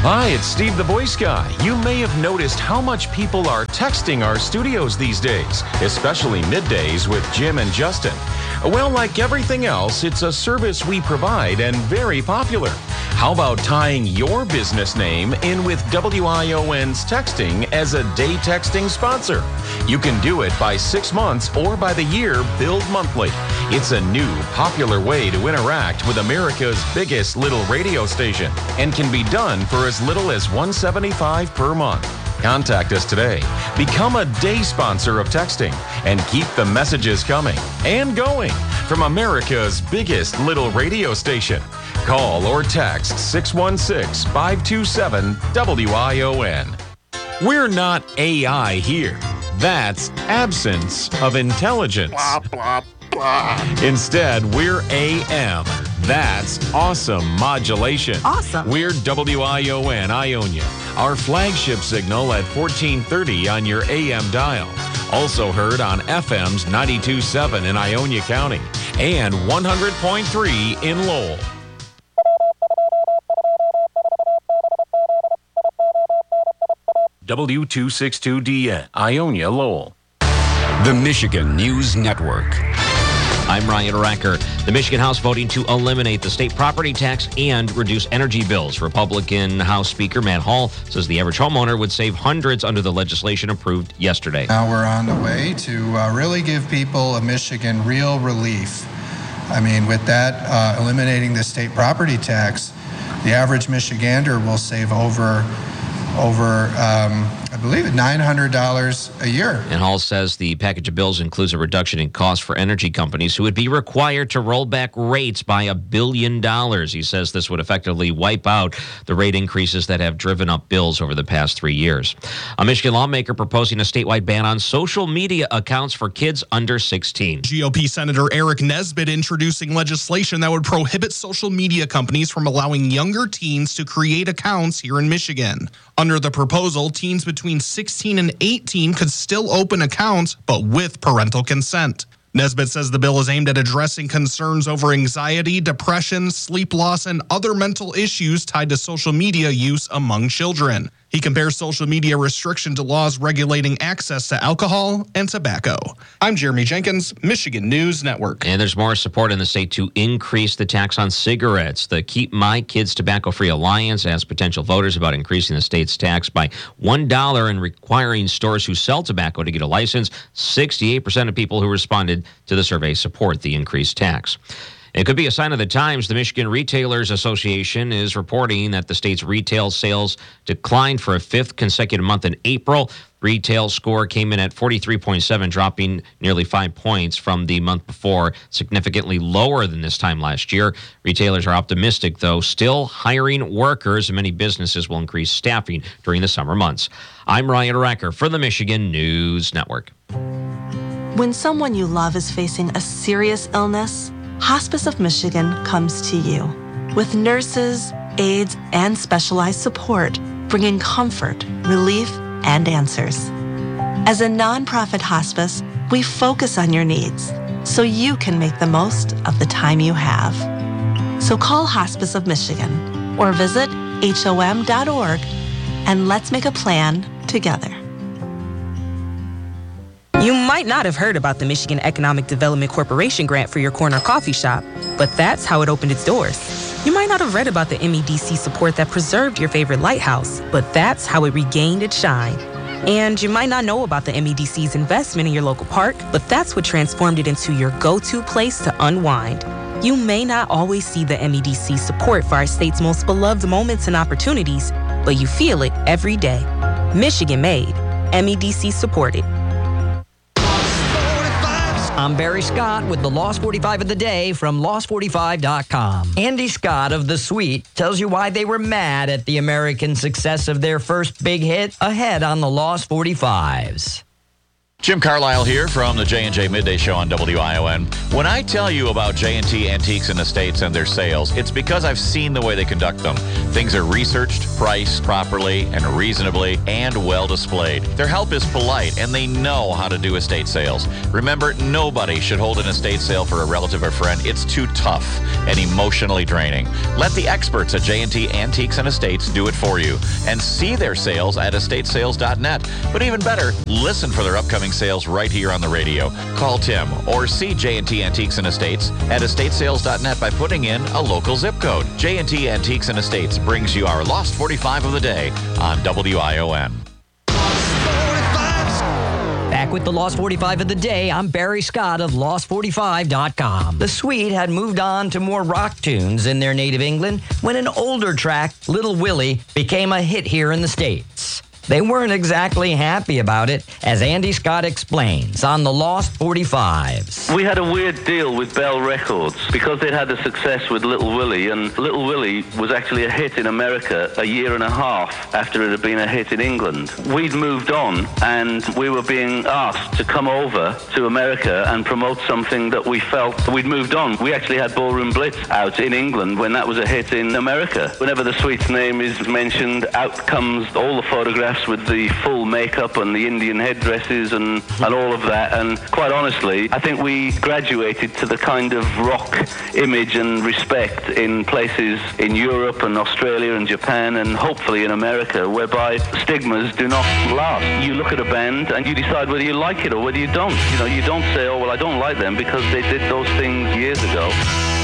Hi, it's Steve the Voice Guy. You may have noticed how much people are texting our studios these days, especially middays with Jim and Justin. Well, like everything else, it's a service we provide and very popular. How about tying your business name in with WION's texting as a day texting sponsor? You can do it by 6 months or by the year billed monthly. It's a new, popular way to interact with America's biggest little radio station and can be done for as little as $175 per month. Contact us today. Become a day sponsor of texting and keep the messages coming and going from America's biggest little radio station. Call or text 616-527-WION. We're not AI here. That's absence of intelligence. Blah, blah, blah. Instead, we're AM. That's awesome modulation. Awesome. We're WION, Ionia. Our flagship signal at 1430 on your AM dial. Also heard on FM's 92.7 in Ionia County and 100.3 in Lowell. W262DN, Ionia, Lowell. The Michigan News Network. I'm Ryan Racker. The Michigan House voting to eliminate the state property tax and reduce energy bills. Republican House Speaker Matt Hall says the average homeowner would save hundreds under the legislation approved yesterday. Now we're on the way to really give people of Michigan real relief. I mean, with that, eliminating the state property tax, the average Michigander will save over I believe, $900 a year. And Hall says the package of bills includes a reduction in costs for energy companies who would be required to roll back rates by $1 billion. He says this would effectively wipe out the rate increases that have driven up bills over the past 3 years. A Michigan lawmaker proposing a statewide ban on social media accounts for kids under 16. GOP Senator Eric Nesbitt introducing legislation that would prohibit social media companies from allowing younger teens to create accounts here in Michigan. Under the proposal, teens between 16 and 18 could still open accounts, but with parental consent. Nesbitt says the bill is aimed at addressing concerns over anxiety, depression, sleep loss, and other mental issues tied to social media use among children. He compares social media restriction to laws regulating access to alcohol and tobacco. I'm Jeremy Jenkins, Michigan News Network. And there's more support in the state to increase the tax on cigarettes. The Keep My Kids Tobacco-Free Alliance asked potential voters about increasing the state's tax by $1 and requiring stores who sell tobacco to get a license. 68% of people who responded to the survey support the increased tax. It could be a sign of the times. The Michigan Retailers Association is reporting that the state's retail sales declined for a fifth consecutive month in April. Retail score came in at 43.7, dropping nearly 5 points from the month before, significantly lower than this time last year. Retailers are optimistic, though, still hiring workers, and many businesses will increase staffing during the summer months. I'm Ryan Racker for the Michigan News Network. When someone you love is facing a serious illness, Hospice of Michigan comes to you with nurses, aides, and specialized support, bringing comfort, relief, and answers. As a nonprofit hospice, we focus on your needs so you can make the most of the time you have. So call Hospice of Michigan or visit HOM.org and let's make a plan together. You might not have heard about the Michigan Economic Development Corporation grant for your corner coffee shop, but that's how it opened its doors. You might not have read about the MEDC support that preserved your favorite lighthouse, but that's how it regained its shine. And you might not know about the MEDC's investment in your local park, but that's what transformed it into your go-to place to unwind. You may not always see the MEDC support for our state's most beloved moments and opportunities, but you feel it every day. Michigan made, MEDC supported. I'm Barry Scott with the Lost 45 of the day from Lost45.com. Andy Scott of The Suite tells you why they were mad at the American success of their first big hit ahead on the Lost 45s. Jim Carlisle here from the J&J Midday Show on WION. When I tell you about J&T Antiques in the States and their sales, it's because I've seen the way they conduct them. Things are researched, priced properly and reasonably, and well displayed. Their help is polite, and they know how to do estate sales. Remember, nobody should hold an estate sale for a relative or friend. It's too tough and emotionally draining. Let the experts at J&T Antiques and Estates do it for you. And see their sales at estatesales.net. But even better, listen for their upcoming sales right here on the radio. Call Tim or see J&T Antiques and Estates at estatesales.net by putting in a local zip code. J&T Antiques and Estates brings you our Lost 45 of the day on WION. Back with the Lost 45 of the day, I'm Barry Scott of Lost45.com. The Sweet had moved on to more rock tunes in their native England when an older track, Little Willie, became a hit here in the States. They weren't exactly happy about it, as Andy Scott explains on the Lost 45s. We had a weird deal with Bell Records because they'd had a success with Little Willie, and Little Willie was actually a hit in America a year and a half after it had been a hit in England. We'd moved on, and we were being asked to come over to America and promote something that we felt we'd moved on. We actually had Ballroom Blitz out in England when that was a hit in America. Whenever the Sweet's name is mentioned, out comes all the photographs with the full makeup and the Indian headdresses and all of that. And quite honestly, I think we graduated to the kind of rock image and respect in places in Europe and Australia and Japan and hopefully in America, whereby stigmas do not last. You look at a band and you decide whether you like it or whether you don't. You know, you don't say, oh, well, I don't like them because they did those things years ago.